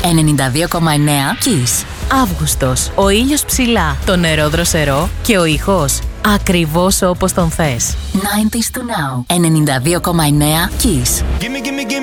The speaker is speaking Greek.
92,9 Kiss. Αύγουστος. Ο ήλιος ψηλά, το νερό δροσερό και ο ηχός ακριβώς όπως τον θες. 90s to now. 92,9 Kiss.